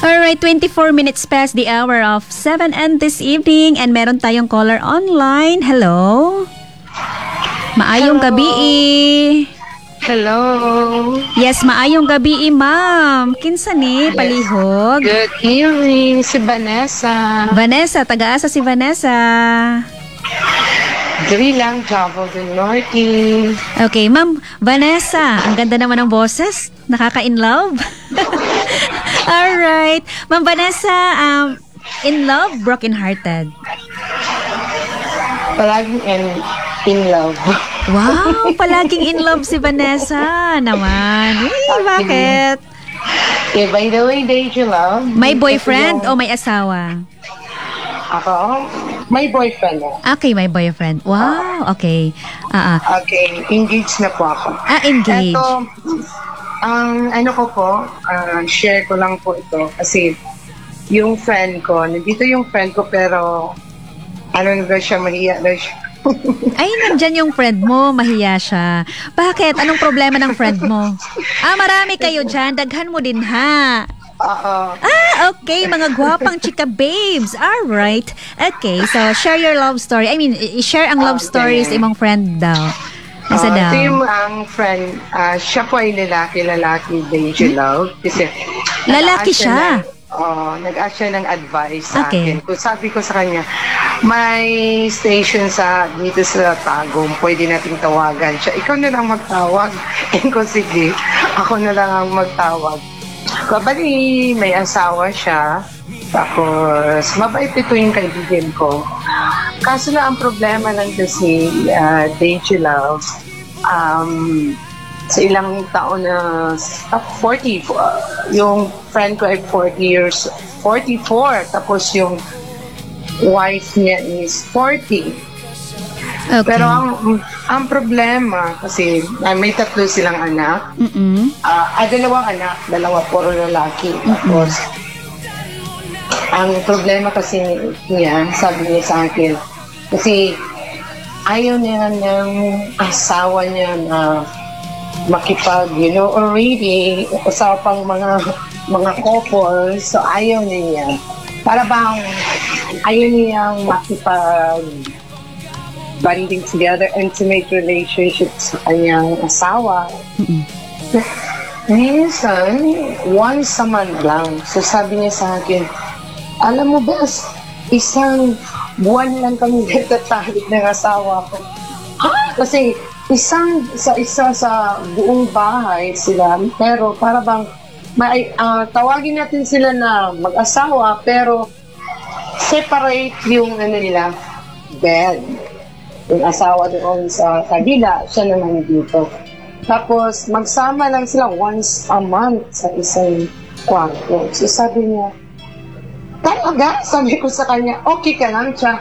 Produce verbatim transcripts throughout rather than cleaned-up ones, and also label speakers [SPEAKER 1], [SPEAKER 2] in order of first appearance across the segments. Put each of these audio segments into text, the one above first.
[SPEAKER 1] Alright, twenty-four minutes past the hour of seven and this evening and meron tayong caller online. Hello? Maayong
[SPEAKER 2] Hello.
[SPEAKER 1] gabi eh.
[SPEAKER 2] Hello.
[SPEAKER 1] Yes, maayong gabi eh, ma'am. Kinsa ni palihog?
[SPEAKER 2] Good evening, si Vanessa.
[SPEAKER 1] Vanessa, taga-asa si Vanessa.
[SPEAKER 2] Diri lang, Davao del Norte.
[SPEAKER 1] Okay, ma'am, Vanessa, ang ganda naman ng boses. Nakaka-in love. Alright. Ma'am Vanessa, um, in love, broken-hearted?
[SPEAKER 2] Palaging in, in love.
[SPEAKER 1] Wow, palaging in love si Vanessa naman. Eh, bakit?
[SPEAKER 2] Okay, by the way, did you love?
[SPEAKER 1] May boyfriend
[SPEAKER 2] Yung-
[SPEAKER 1] o may asawa?
[SPEAKER 2] Ako, may boyfriend na.
[SPEAKER 1] Okay, may boyfriend. Wow, okay. Ah, ah.
[SPEAKER 2] Okay, engaged na po ako.
[SPEAKER 1] Ah, engaged.
[SPEAKER 2] Ito, ang ano ko po, ah, share ko lang po ito kasi yung friend ko, nandito yung friend ko pero ano na daw siya, mahiya daw siya.
[SPEAKER 1] Ay, nandyan yung friend mo, mahiya siya. Bakit? Anong problema ng friend mo? Ah, marami kayo dyan. Daghan mo din, ha?
[SPEAKER 2] Oo.
[SPEAKER 1] Ah, okay. Mga gwapang chika babes. Alright. Okay, so share your love story. I mean, i- share ang love
[SPEAKER 2] Okay.
[SPEAKER 1] stories sa imong friend daw. Isa
[SPEAKER 2] Ah,
[SPEAKER 1] daw.
[SPEAKER 2] ito yung ang friend, ah, siya po ay lalaki, lalaki, Deji Love. Kasi,
[SPEAKER 1] Lalaki
[SPEAKER 2] nag-ask
[SPEAKER 1] siya?
[SPEAKER 2] ng- Oo, nag-ask siya ng advice sa
[SPEAKER 1] Okay.
[SPEAKER 2] akin. Kung sabi ko sa kanya, may station sa dito sa Tagum, pwede nating tawagan siya. Ikaw na lang magtawag. And ko, sige, ako na lang ang magtawag. Kabali, may asawa siya. Tapos, mabait ito yung kaibigan ko. Kaso na ang problema lang kasi, uh, Deji Love, um, sa ilang taon na uh, forty, uh, yung friend ko ay forty years, forty-four, tapos yung wife niya is forty.
[SPEAKER 1] Okay.
[SPEAKER 2] Pero ang ang problema kasi uh, may tatlo silang anak,
[SPEAKER 1] Mm-mm.
[SPEAKER 2] uh, ah, dalawang anak, dalawa puro lalaki. Tapos ang problema kasi niya, sabi niya sa akin, kasi ayaw niya ng asawa niya na makipag, you know, already, usapang mga mga couple, so ayaw niya. Para bang ayaw niyang makipag bonding together, intimate relationship sa kanyang asawa.
[SPEAKER 1] Mm-mm.
[SPEAKER 2] Minsan, once a month lang. So sabi niya sa akin, alam mo ba, isang buwan lang kami nagtatalik ng asawa ko. Ha? Kasi isang sa isa sa buong bahay sila, pero para bang may, ah, tawagin natin sila na mag-asawa, pero separate yung ano nila, bed. Yung asawa doon sa kabila, siya naman dito. Tapos magsama lang sila once a month sa isang kwarto. So sabi niya, talaga? Sabi ko sa kanya, okay ka lang siya.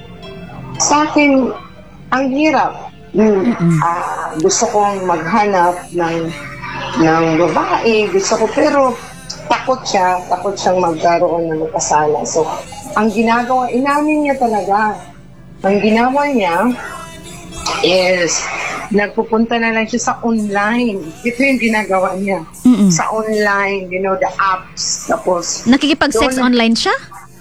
[SPEAKER 2] Sa akin, ang hirap. Hmm, ah, gusto kong maghanap ng ng babae, gusto ko, pero takot siya, takot siyang magkaroon ng kasala. So, ang ginagawa, inamin niya talaga, ang ginawa niya is, nagpupunta na lang siya sa online. Ito yung ginagawa niya.
[SPEAKER 1] Mm-mm.
[SPEAKER 2] Sa online, you know, the apps. Tapos,
[SPEAKER 1] Nakikipag-sex
[SPEAKER 2] doon-
[SPEAKER 1] online siya?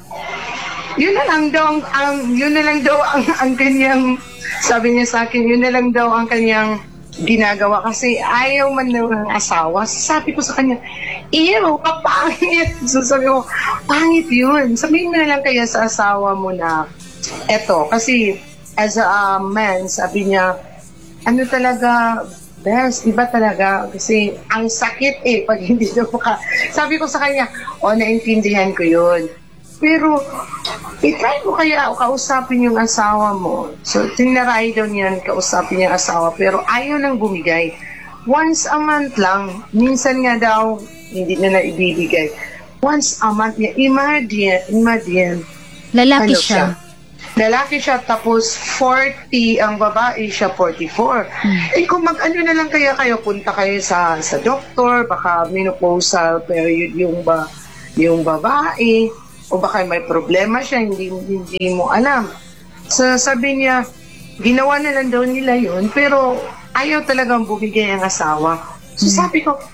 [SPEAKER 2] yun na lang daw ang, ang yun na lang daw ang, ang kanyang, sabi niya sa akin, yun na lang daw ang kanyang ginagawa kasi ayaw man daw ng asawa. Sabi ko sa kanya, ew, kapangit. So sabi ko, pangit yun. Sabihin mo na lang kaya sa asawa mo na eto, kasi as a uh, man, sabi niya, ano talaga, best, iba talaga, kasi ang sakit eh, pag hindi na maka... Sabi ko sa kanya, o, oh, naintindihan ko yun. Pero, i-try mo kaya kausapin yung asawa mo. So, tinaray daw niyan, kausapin yung asawa, pero ayaw nang bumigay. Once a month lang, minsan nga daw, hindi na naibibigay. Once a month niya, imagine, imagine.
[SPEAKER 1] Lalaki
[SPEAKER 2] ano
[SPEAKER 1] siya.
[SPEAKER 2] Lalaki siya, tapos forty, ang babae siya forty-four.
[SPEAKER 1] Hmm.
[SPEAKER 2] Eh kung mag-ano na lang kaya kayo, punta kayo sa sa doktor, baka menopausal period yung ba yung babae, o baka may problema siya, hindi hindi mo alam. So sabi niya, ginawa na lang daw nila yun, pero ayaw talagang bumigay ang asawa. So sabi ko,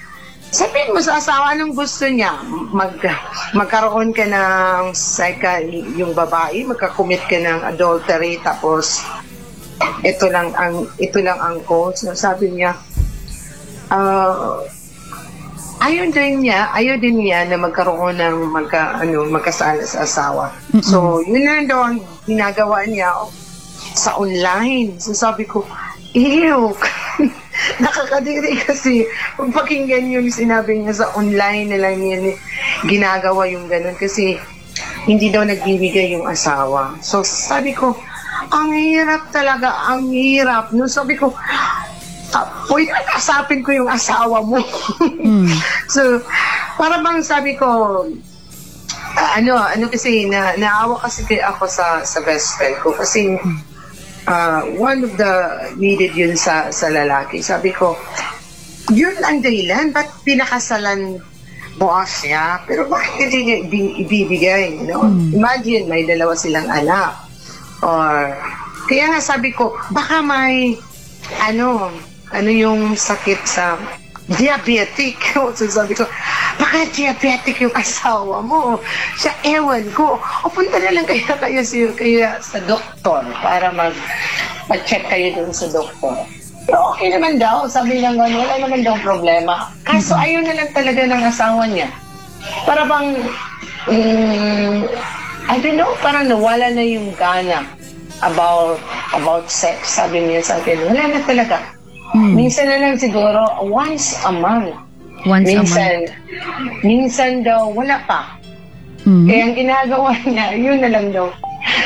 [SPEAKER 2] sabihin mo sa asawa anong gusto niya. Mag, magkaroon ka ng psycha, yung babae, magkakommit ka ng adultery, tapos ito lang ang ito lang ang cause. So, sabi niya, uh, ayaw din niya, ayaw din niya na magkaroon ng magka, ano, magkasala sa asawa. Mm-hmm. So, yun na doon, ginagawa niya sa online. So, sabi ko, ew, nakakadiri kasi kung pakinggan yung sinabi niya sa online na lang yan, ginagawa yung ganun kasi hindi daw nagbibigay yung asawa. So, sabi ko, ang hirap talaga, ang hirap. No, sabi ko, Uh, pwede na kasapin ko yung asawa mo. mm. So, para bang sabi ko, uh, ano, ano kasi, na, naawa kasi ako sa, sa best friend ko kasi uh, one of the needed yun sa, sa lalaki. Sabi ko, yun ang dahilan, ba't pinakasalan mo siya? Pero bakit hindi niya ibibigay? You know? mm. Imagine, may dalawa silang anak. Or, kaya nga sabi ko, baka may, ano, ano yung sakit sa diabetic. So sabi ko, baka diabetic yung asawa mo. Siya, ewan ko. O punta na lang kaya kayo, kaya sa doktor para mag-check kayo dun sa doktor. Pero okay naman daw. Sabi lang, wala naman daw problema. Kaso ayaw na lang talaga ng asawa niya. Para bang, um, I don't know, parang nawala na yung gana about about sex. Sabi niya sa akin, wala na talaga. Mm. Minsan na lang siguro, once a month.
[SPEAKER 1] Once
[SPEAKER 2] minsan, a month. Minsan daw, wala pa. Mm. Kaya ang ginagawa niya, yun na lang daw.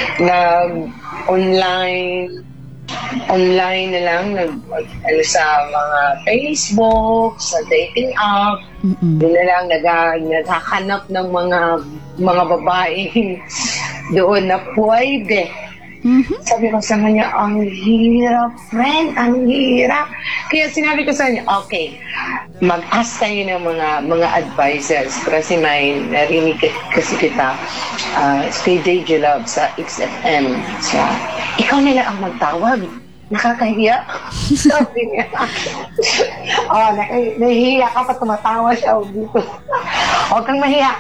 [SPEAKER 2] Nag-online, online na lang, nag, ano, sa mga Facebook, sa dating app. Mm-mm. Yun na lang, nag, naghahanap ng mga, mga babae doon na pwede. Mm-hmm. Sabi ko sa kanya, ang hirap, friend, ang hirap. Kaya sinabi ko sa kanya, okay, mag-ask tayo ng mga mga advisors. Kasi may narinig kasi kita uh, kay D J Love sa X F M. So, ikaw nila ang magtawag. Nakakahiya. Sabi niya. Oh, nak- nahihiya ka pa, tumatawa siya dito. Huwag kang mahiya.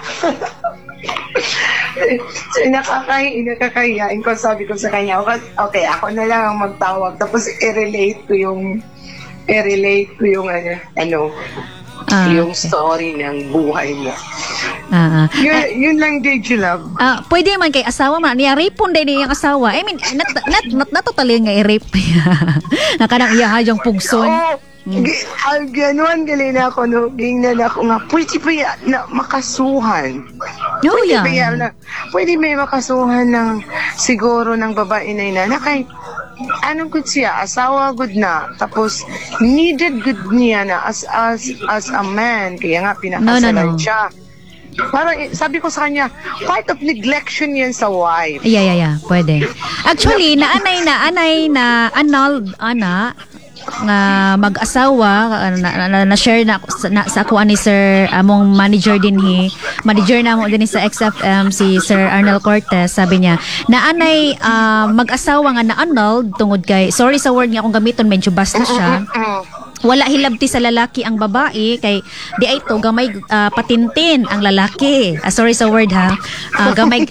[SPEAKER 2] So, nakakahiya, nakakahiyain ko, sabi ko sa kanya, okay, ako na lang ang magtawag, tapos i-relate ko yung i-relate ko yung ano, ano ah, yung okay. story ng buhay mo.
[SPEAKER 1] Ah, ah.
[SPEAKER 2] Yun, yun lang, D J Love.
[SPEAKER 1] Ah, pwede man kay asawa man, niya rape pun din yung asawa. I mean, not not not, not totally nga i-rape. Nakanang iya yung pugson.
[SPEAKER 2] Oh. Mm. Al ganon galing na ako no, gingnan ako nga pwede ba yan na makasuhan?
[SPEAKER 1] Oh,
[SPEAKER 2] pwede
[SPEAKER 1] yeah.
[SPEAKER 2] ba yan na pwede may makasuhan ng siguro ng babae na ina na kay anong good siya, asawa good na, tapos needed good niya na as as as a man, kaya nga pinakasalan
[SPEAKER 1] no, no, no.
[SPEAKER 2] siya. Parang sabi ko sa kanya, part of neglection yan sa wife.
[SPEAKER 1] Yeah, yeah, yeah, pwede. Actually, naanay na anay na annulled ana nga mag-asawa na, na, na share na, na sa ako ani Sir among manager din hi manager na mo din sa X F M si Sir Arnel Cortez. Sabi niya naanay uh, mag-asawa nga na annulled tungod kay, sorry sa word nga akong gamiton, medyo basta siya, wala hilabti sa lalaki ang babae kay di ay to gamay uh, patintin ang lalaki. Uh, sorry sa word ha. Uh, gamay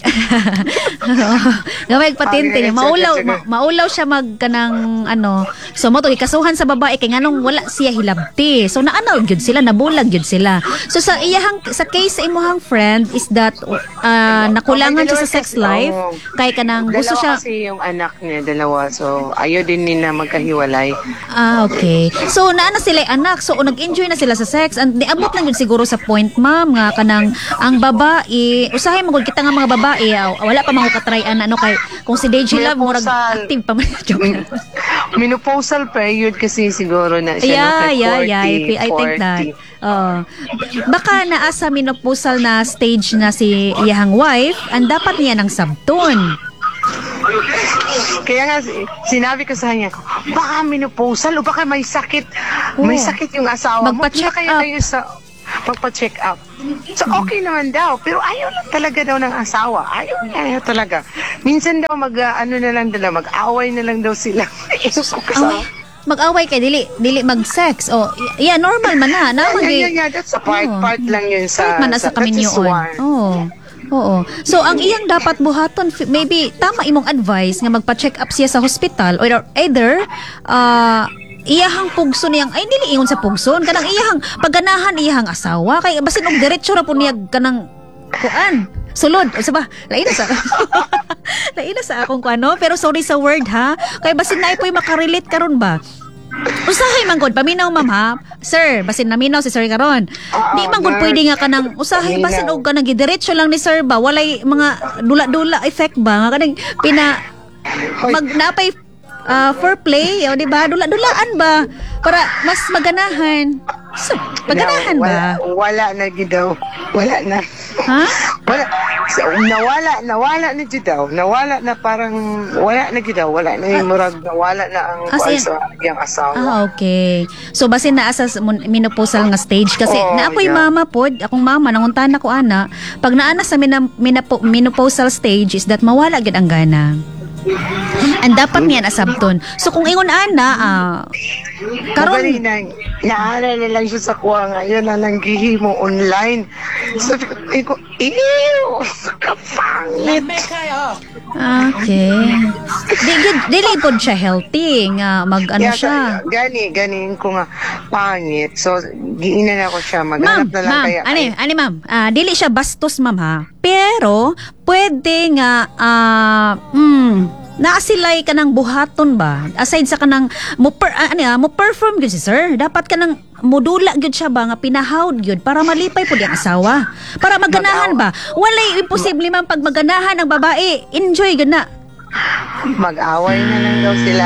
[SPEAKER 1] gamay patintin. Maulaw ma, maulaw siya mag kanang ano. So mo to ikasuhan sa babae kay nganong wala siya hilabti. So naanaw gyud sila, nabulag gyud sila. So sa iyahang sa case sa imuhang friend is that uh, nakulangan siya sa sex life kay kanang gusto siya
[SPEAKER 2] kasi yung anak niya dalawa. So ayo din nila magkahiwalay.
[SPEAKER 1] Ah okay. So na sila anak, so nag-enjoy na sila sa sex and niabot lang yun siguro sa point, ma'am, nga kanang ang babae usahay magud kita nga mga babae uh, wala pa mga katryan ano kay kung si D J Love murag active pa man joke.
[SPEAKER 2] Menopausal period kasi siguro na siya
[SPEAKER 1] yeah,
[SPEAKER 2] no,
[SPEAKER 1] yeah,
[SPEAKER 2] forty,
[SPEAKER 1] yeah, I, I think that uh, baka naa sa menopausal na stage na si iyahang wife and dapat niya ng sabton.
[SPEAKER 2] Kaya nga sinabi ko sa kanya, baka menopausal o baka may sakit, oh. may sakit yung asawa mo.
[SPEAKER 1] Magpa-check
[SPEAKER 2] kaya
[SPEAKER 1] up.
[SPEAKER 2] Kayo sa magpa-check up. So okay naman daw, pero ayaw lang talaga daw ng asawa. Ayaw niya ayaw talaga. Minsan daw mag uh, ano na lang daw, mag-away na lang daw sila.
[SPEAKER 1] Away, mag-away kay dili dili mag-sex. O yeah, normal man na. Na mag
[SPEAKER 2] Yeah, yeah, yeah, that's a part,
[SPEAKER 1] Oo.
[SPEAKER 2] part lang yun sa,
[SPEAKER 1] Part man na sa
[SPEAKER 2] that is
[SPEAKER 1] kaminyoon.
[SPEAKER 2] one.
[SPEAKER 1] Oo. Oo. So ang iyang dapat buhaton fi- maybe tama imong advice nga magpa-check up siya sa hospital or either uh, iyahang pugso niyang ay dili ingon sa pugson kanang iyahang pagganahan iyahang asawa kay basin og diretso ra po niya kanang kuan sulod o sa ba lain na sa lain na sa akong kuano pero sorry sa word ha kay basin na ipoy makarelate karon ba usahay man gud paminaw ma'am ha sir basin naminaw si sir karon di man gud
[SPEAKER 2] nurse.
[SPEAKER 1] pwede nga kanang usahay
[SPEAKER 2] Paminaw.
[SPEAKER 1] basin og kanang gidiretso lang ni sir ba walay mga dula-dula effect ba nga kanang pina
[SPEAKER 2] Hoy.
[SPEAKER 1] mag napay uh, foreplay o di ba dula-dulaan ba para mas maganahan so paganahan ba
[SPEAKER 2] Wala, wala na gid daw. Wala na.
[SPEAKER 1] ha
[SPEAKER 2] Wala. So, nawala, nawala na gid daw. Nawala na parang, wala na gid daw. Wala na yung murag, nawala na ang
[SPEAKER 1] As
[SPEAKER 2] kuan
[SPEAKER 1] in-
[SPEAKER 2] sa iyang asawa.
[SPEAKER 1] Ah, okay. So, basin na sa mon- menopausal nga stage. Kasi,
[SPEAKER 2] Oh,
[SPEAKER 1] na ako'y
[SPEAKER 2] yeah.
[SPEAKER 1] mama pod, akong mama, nanguntahan ako ana, pag naana sa mina- minapo- menopausal stage is that mawala gid ang gana. And dapat niyan asabton. So, kung ingon ana, ah,
[SPEAKER 2] Karon
[SPEAKER 1] karon,
[SPEAKER 2] na, naala na lang siya sa kuha nga, yun na lang gihimo online. Sabi ko, eh, ko, ew, kapangit.
[SPEAKER 1] okay. Di, di, dili pod siya healthy, nga mag ano
[SPEAKER 2] Kaya
[SPEAKER 1] siya.
[SPEAKER 2] ka- Gani, gani ko nga, pangit. So, giinan ako siya,
[SPEAKER 1] Ma'am,
[SPEAKER 2] maghanap na lang
[SPEAKER 1] ma'am,
[SPEAKER 2] kaya.
[SPEAKER 1] ani, ani ma'am, ah, dili siya bastos ma'am ha. Pero, pwede nga, ah, mm, naasilay ka ng buhaton ba? Aside sa kanang, mo, per, ah, ano, ah, mo perform gyud si sir. Dapat ka ng modula gyud siya ba, nga pinahawd gyud, para malipay po yung asawa. Para maganahan ba? Walay imposible man pag maganahan ang babae. Enjoy gyud na.
[SPEAKER 2] Mag-away na lang daw sila.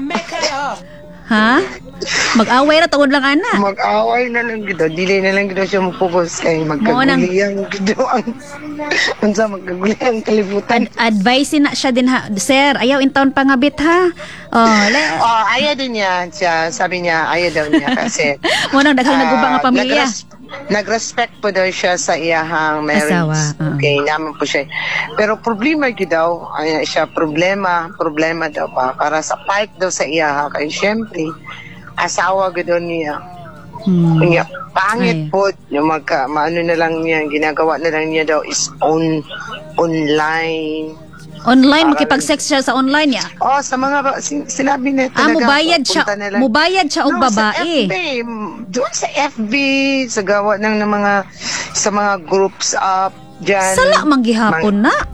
[SPEAKER 1] Ha? Mag-away ra tungod lang ana.
[SPEAKER 2] Mag-away na lang gito. Dili na lang gito siya mapugos kay
[SPEAKER 1] Mo nang-
[SPEAKER 2] magkaguliyang gito ang unsa magkaguliyang kalibutan.
[SPEAKER 1] Ad- advice na siya din ha. Sir, ayaw in town pangabit ha. Oh, le-
[SPEAKER 2] Oh, ayaw din niya siya. Sabi niya, ayaw daw niya kasi
[SPEAKER 1] mo nang daghang nagubang nga
[SPEAKER 2] ah,
[SPEAKER 1] pamilya.
[SPEAKER 2] nagres- nag-respect po daw siya sa iyahang marriage.
[SPEAKER 1] Asawa, oo.
[SPEAKER 2] Okay, naman po siya. Pero problema gid daw, ay siya problema, problema daw pa para sa part daw sa iyaha kay syempre asawa gid daw niya.
[SPEAKER 1] Hmm.
[SPEAKER 2] Kanya, pangit
[SPEAKER 1] Ay.
[SPEAKER 2] po, yung magka, maano na lang niya, ginagawa na lang niya daw is on, online.
[SPEAKER 1] Online,
[SPEAKER 2] Parang-
[SPEAKER 1] makipag-sex siya sa online niya.
[SPEAKER 2] Oh, sa mga, ba- sin- sinabi na
[SPEAKER 1] Ah,
[SPEAKER 2] talaga.
[SPEAKER 1] mubayad siya.
[SPEAKER 2] punta na lang.
[SPEAKER 1] Mubayad siya og
[SPEAKER 2] No,
[SPEAKER 1] babae.
[SPEAKER 2] Sa F B, doon sa F B, sa gawa ng, ng mga, sa mga groups up, dyan.
[SPEAKER 1] Sala manggihapon na.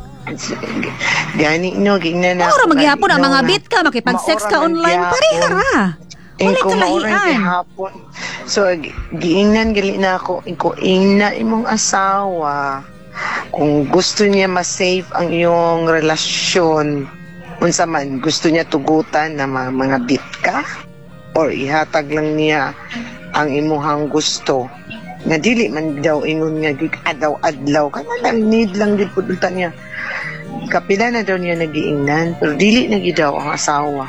[SPEAKER 2] Gani, no, gina na.
[SPEAKER 1] Maura maghihapon ang
[SPEAKER 2] no,
[SPEAKER 1] mga
[SPEAKER 2] na-
[SPEAKER 1] bit ka, makipag-sex ka
[SPEAKER 2] maura
[SPEAKER 1] online.
[SPEAKER 2] manggihapon.
[SPEAKER 1] Pareha ra.
[SPEAKER 2] Eh,
[SPEAKER 1] Walay
[SPEAKER 2] kung maurang
[SPEAKER 1] kalahian.
[SPEAKER 2] hapon. So, gi- giingnan gali na ako, iko ina imong asawa. Kung gusto niya ma-save ang iyong relasyon, unsa man, gusto niya tugutan na mga, mga bit ka? Or ihatag lang niya ang imuhang gusto? Nga dili man daw ingon nga gig adlaw-adlaw kana lang need lang gid pud niya. Kapila na daw niya nagiingnan, pero dili na gid daw ang asawa.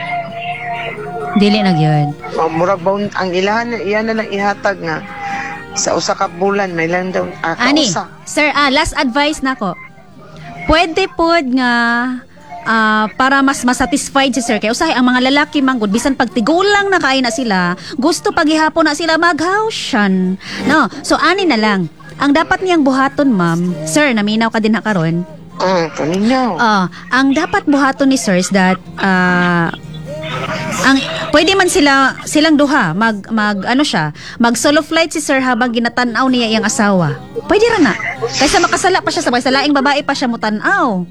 [SPEAKER 1] Dili na gyud.
[SPEAKER 2] Oh, murag baon ang ilahan iyan na lang ihatag nga sa usa ka bulan may lang daw ah,
[SPEAKER 1] Ani,
[SPEAKER 2] kausa.
[SPEAKER 1] sir, ah, last advice nako. Pwede pod nga ah, para mas masatisfied si sir kay usahay ang mga lalaki manggod bisan pag tigulang na kay na sila, gusto paghihapon na sila mag-hawsyan. No, so ani na lang. Ang dapat niyang buhaton, ma'am, sir, naminaw ka din na karon.
[SPEAKER 2] Mm, kaninaw.
[SPEAKER 1] Ah, ang dapat buhaton ni sir is that ah, ang pwede man sila silang duha mag mag ano siya, mag solo flight si sir habang ginatan-aw niya iyang asawa. Pwede ra na. Kaysa makasala pa siya sabay sa laing babae pa siya mutan-aw.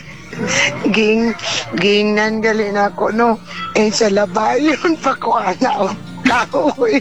[SPEAKER 2] Ging gingnan gali na ako no. Eh sa labayon pa ko ana. Kahoy.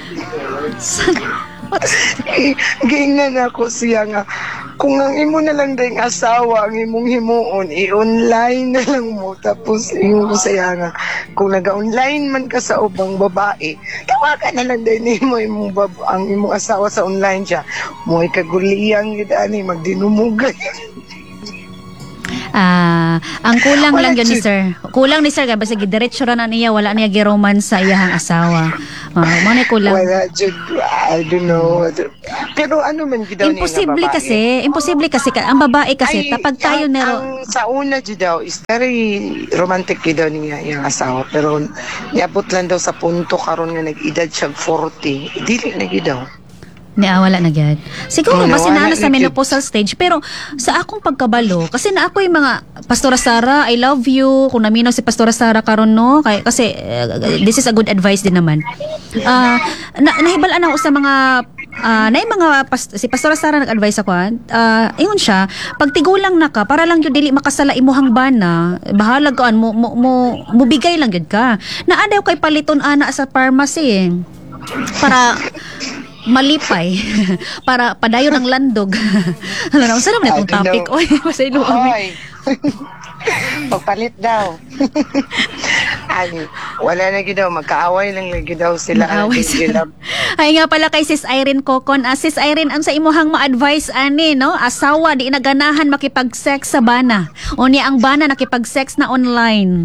[SPEAKER 1] What?
[SPEAKER 2] Gingnan ako siya nga kung ang imo na lang ding asawa ang imong himuon i-online na lang mo tapos ingon ko siya nga kung naga-online man ka sa ubang babae tawagan na lang din mo imong bab- ang imong asawa sa online siya mo kaguliyang gid ani magdinumugay.
[SPEAKER 1] Ah, ang kulang
[SPEAKER 3] Wala
[SPEAKER 1] lang yun ni
[SPEAKER 3] jud.
[SPEAKER 1] sir. Kulang ni sir kay basta gidiretso ra na niya wala niya giromance sa iyahang asawa. Ah, mo na kulang.
[SPEAKER 3] Wala jud. I don't know. Pero ano man gid daw niya nga
[SPEAKER 1] Imposible
[SPEAKER 3] babae?
[SPEAKER 1] kasi, imposible kasi ka, ang babae kasi
[SPEAKER 3] Ay,
[SPEAKER 1] tapag tayo
[SPEAKER 3] ang-
[SPEAKER 1] nero
[SPEAKER 3] ang sa una jud daw is very romantic gid daw niya yung asawa, pero niabot lang daw sa punto karon nga nag-edad siya forty, dili na gid daw.
[SPEAKER 1] niya wala na gyud. Siguro
[SPEAKER 3] Oo,
[SPEAKER 1] basi
[SPEAKER 3] nawala
[SPEAKER 1] na sa
[SPEAKER 3] na gyud.
[SPEAKER 1] menopausal stage pero sa akong pagkabalo kasi na ako yung mga Pastora Sara, I love you kung naminaw si Pastora Sara karon no kay kasi uh, this is a good advice din naman. Ah na, nahibalaan ako sa mga ah na yung mga pas, si Pastora Sara nag-advise ako ah ingon siya pag tigulang na ka para lang gyud dili makasala imuhang bana bahala ka mo mo, mo mubigay lang gyud ka. Naa daw kay paliton ana sa pharmacy eh. Para malipay para padayon ang landog. Ano na usa naman itong
[SPEAKER 3] I don't
[SPEAKER 1] topic
[SPEAKER 3] know.
[SPEAKER 1] oy pasaylo kami.
[SPEAKER 3] Hoy. Pagpalit daw. Ay, wala na gid daw, magkaaway lang lagi daw sila.
[SPEAKER 1] Maaway
[SPEAKER 3] Sila.
[SPEAKER 1] sila. Ay nga pala kay Sis Irene Kokon. Ah, Sis Irene, ang sa imuhang ma-advise ani, no? Asawa, di naganahan makipag-sex sa bana. O niya ang bana nakipag-sex na online.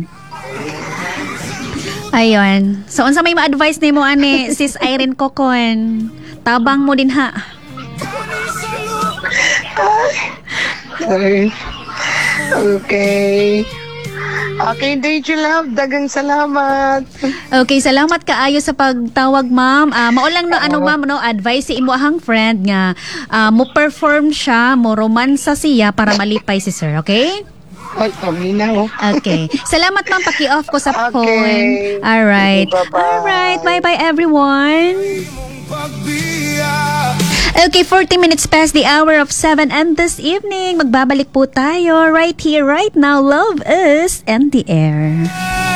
[SPEAKER 1] Ayun. So, unsa may ma-advise nimo ani, Sis Irene Kokon? Tabang mo din ha.
[SPEAKER 3] Ay. Okay. Okay, Deji Love, dagang salamat.
[SPEAKER 1] Okay, salamat kaayo sa pagtawag, ma'am. Ah, mao lang no ano ma'am no advice si imuhang friend nga ah, mo perform siya, mo romansa siya para malipay si sir, okay?
[SPEAKER 3] Ay, paminaw.
[SPEAKER 1] Okay. Salamat ma'am, paki-off ko sa
[SPEAKER 3] Okay.
[SPEAKER 1] phone. All right.
[SPEAKER 3] Bye-bye.
[SPEAKER 1] All right. Bye-bye everyone. Okay, forty minutes past the hour of seven and this evening, magbabalik po tayo right here, right now. Love is in the air.